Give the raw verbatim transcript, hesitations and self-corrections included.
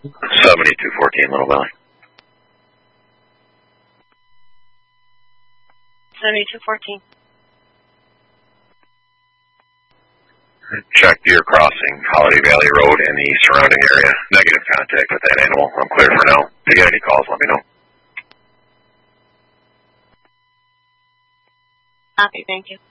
seventy-two fourteen, Little Valley. seventy-two fourteen. Check Deer Crossing, Holiday Valley Road, and the surrounding area. Negative contact with that animal. I'm clear for now. If you get any calls, let me know. Copy, thank you.